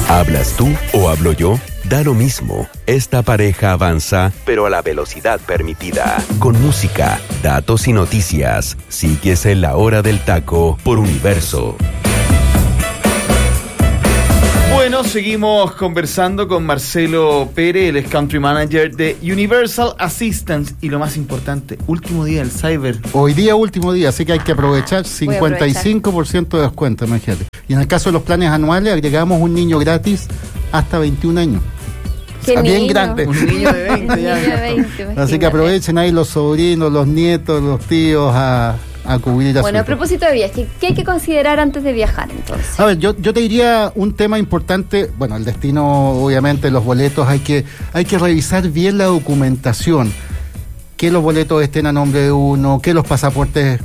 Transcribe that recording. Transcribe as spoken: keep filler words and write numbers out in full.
¿Hablas tú o hablo yo? Da lo mismo. Esta pareja avanza, pero a la velocidad permitida. Con música, datos y noticias. Sigues en La Hora del Taco por Universo. Bueno, seguimos conversando con Marcelo Pérez, el ex Country Manager de Universal Assistance. Y lo más importante, último día del Cyber. Hoy día último día, así que hay que aprovechar cincuenta y cinco por ciento de descuento, imagínate. Y en el caso de los planes anuales, agregamos un niño gratis hasta veintiún años. ¿Qué Está bien niño? grande. Un niño de veinte ya. Un niño de veinte, Así que imagínate. aprovechen ahí los sobrinos, los nietos, los tíos a, a cubrir a Bueno, su a propósito de viaje, ¿qué hay que considerar antes de viajar entonces? A ver, yo, yo te diría un tema importante, bueno, el destino, obviamente, los boletos, hay que, hay que revisar bien la documentación, que los boletos estén a nombre de uno, que los pasaportes